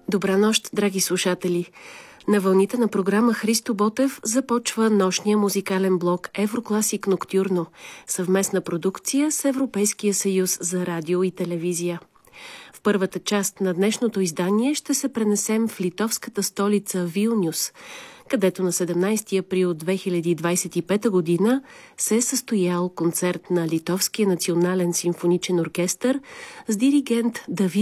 Добра нощ, драги слушатели! На вълните на програма Христо Ботев започва нощния музикален блок Еврокласик Ноктюрно, съвместна продукция с Европейския съюз за радио и телевизия. В първата част на днешното издание ще се пренесем в литовската столица Вилнюс, където на 17 април 2025 година се е състоял концерт на Литовския национален симфоничен оркестър с диригент Давид